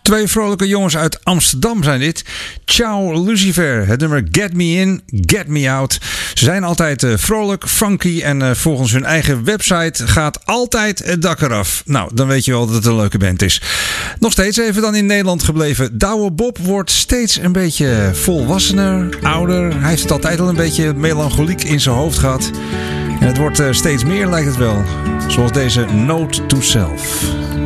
Twee vrolijke jongens uit Amsterdam zijn dit. Ciao Lucifer, het nummer Get Me In, Get Me Out. Ze zijn altijd vrolijk, funky en volgens hun eigen website gaat altijd het dak eraf. Nou, dan weet je wel dat het een leuke band is. Nog steeds even dan in Nederland gebleven. Douwe Bob wordt steeds een beetje volwassener, ouder. Hij heeft het altijd al een beetje melancholiek in zijn hoofd gehad. En het wordt steeds meer, lijkt het wel. Zoals deze Note to Self.